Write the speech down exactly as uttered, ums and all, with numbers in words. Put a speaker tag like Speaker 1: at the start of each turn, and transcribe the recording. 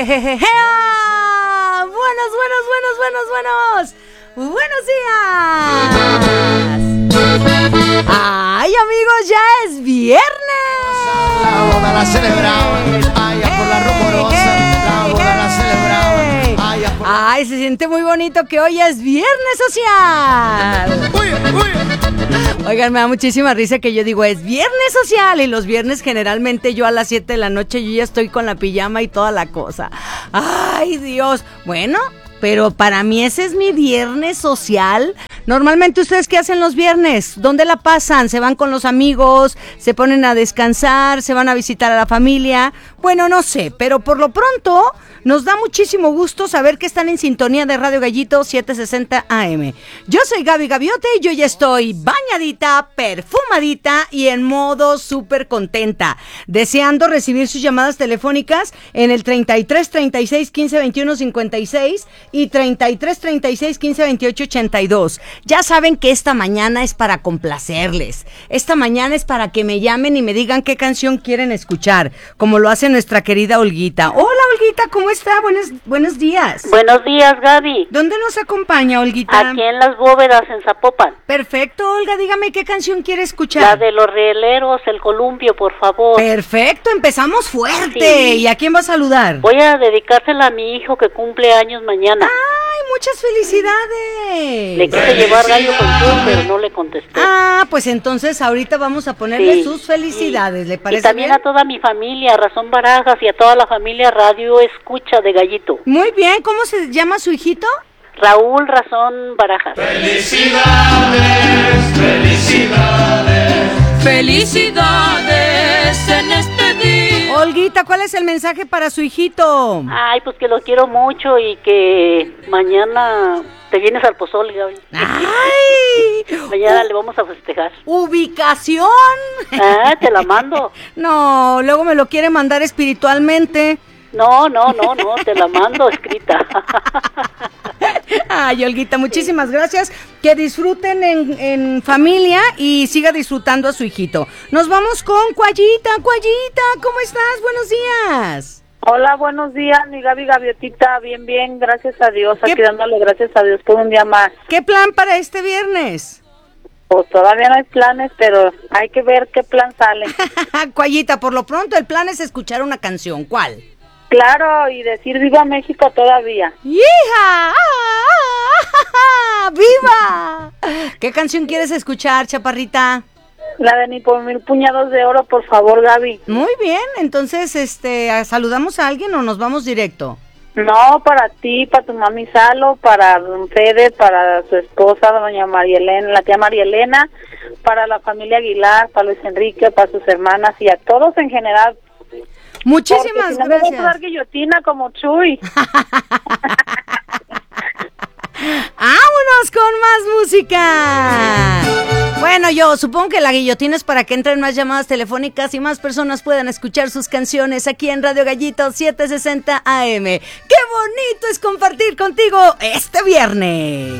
Speaker 1: ¡Ejejea! Buenos, buenos, buenos, buenos, buenos. ¡Buenos días! ¡Ay, amigos, ya es viernes!
Speaker 2: La boda la celebraban, allá por la rumorosa. La boda la celebraban, allá por la...
Speaker 1: ¡Ay, se siente muy bonito que hoy es viernes social!
Speaker 2: ¡Uy, uy!
Speaker 1: Oigan, me da muchísima risa que yo digo, es viernes social, y los viernes generalmente yo a las siete de la noche yo ya estoy con la pijama y toda la cosa. ¡Ay, Dios! Bueno, pero para mí ese es mi viernes social. Normalmente, ¿ustedes qué hacen los viernes? ¿Dónde la pasan? ¿Se van con los amigos? ¿Se ponen a descansar? ¿Se van a visitar a la familia? Bueno, no sé, pero por lo pronto nos da muchísimo gusto saber que están en sintonía de Radio Gallito setecientos sesenta A M. Yo soy Gaby Gaviote y yo ya estoy bañadita, perfumadita y en modo súper contenta, deseando recibir sus llamadas telefónicas en el treinta y tres, treinta y seis, quince, veintiuno, cincuenta y seis y treinta y tres, treinta y seis, quince, veintiocho, ochenta y dos. Ya saben que esta mañana es para complacerles. Esta mañana es para que me llamen y me digan qué canción quieren escuchar, como lo hace nuestra querida Olguita. Hola, Olguita, ¿cómo está? Buenos, buenos días.
Speaker 3: Buenos días, Gaby.
Speaker 1: ¿Dónde nos acompaña, Olguita?
Speaker 3: Aquí en Las Bóvedas, en Zapopan.
Speaker 1: Perfecto, Olga, dígame qué canción quiere escuchar.
Speaker 3: La de los rieleros, el columpio, por favor.
Speaker 1: Perfecto, empezamos fuerte.
Speaker 3: Sí.
Speaker 1: ¿Y a quién va a saludar?
Speaker 3: Voy a dedicársela a mi hijo que cumple años mañana.
Speaker 1: ¡Ay, muchas felicidades!
Speaker 3: Le quise llevar gallo con churro, pero no le contesté.
Speaker 1: Ah, pues entonces ahorita vamos a ponerle
Speaker 3: Sí,
Speaker 1: sus felicidades,
Speaker 3: sí.
Speaker 1: ¿le parece
Speaker 3: Y también
Speaker 1: bien?
Speaker 3: a toda mi familia, Razón Barajas, y a toda la familia Radio Escucha de Gallito.
Speaker 1: Muy bien, ¿cómo se llama su hijito?
Speaker 3: Raúl Razón Barajas.
Speaker 2: Felicidades, felicidades.
Speaker 4: Felicidades en este día.
Speaker 1: Olguita, ¿cuál es el mensaje para su hijito?
Speaker 3: Ay, pues que lo quiero mucho y que mañana te vienes al pozole, Gaby.
Speaker 1: ¡Ay!
Speaker 3: Mañana le vamos a festejar.
Speaker 1: ¿Ubicación?
Speaker 3: Ah, te la mando.
Speaker 1: No, luego me lo quiere mandar espiritualmente.
Speaker 3: No, no, no, no, te la mando escrita.
Speaker 1: Ay, Olguita, muchísimas gracias. Que disfruten en, en familia y siga disfrutando a su hijito. Nos vamos con Cuayita. Cuayita, ¿cómo estás? Buenos días.
Speaker 5: Hola, buenos días, mi Gaby Gaviotita, bien, bien, gracias a Dios,
Speaker 1: ¿Qué?
Speaker 5: aquí dándole gracias a Dios por un día más.
Speaker 1: ¿Qué plan para este viernes?
Speaker 5: Pues todavía no hay planes, pero hay que ver qué plan sale.
Speaker 1: Cuayita, por lo pronto el plan es escuchar una canción. ¿Cuál?
Speaker 5: Claro, y decir viva México todavía.
Speaker 1: ¡Hija! ¡Ah, ah, ah, ¡viva! ¿Qué canción quieres escuchar, chaparrita?
Speaker 5: La de ni por mil puñados de oro, por favor, Gaby.
Speaker 1: Muy bien, entonces, este, ¿saludamos a alguien o nos vamos directo?
Speaker 5: No, para ti, para tu mami Salo, para don Fede, para su esposa, doña María Elena, la tía María Elena, para la familia Aguilar, para Luis Enrique, para sus hermanas y a todos en general.
Speaker 1: Muchísimas
Speaker 5: Porque si no
Speaker 1: gracias.
Speaker 5: me vas a dar guillotina como Chuy.
Speaker 1: ¡Vámonos con más música! Bueno, yo supongo que la guillotina es para que entren más llamadas telefónicas y más personas puedan escuchar sus canciones aquí en Radio Gallito setecientos sesenta A M. ¡Qué bonito es compartir contigo este viernes!